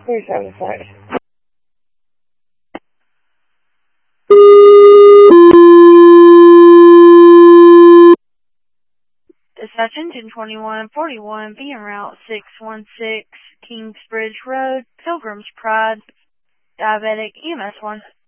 376. Dispatch engine 2141, be en route 616 Kingsbridge Road, Pilgrim's Pride, diabetic EMS 1.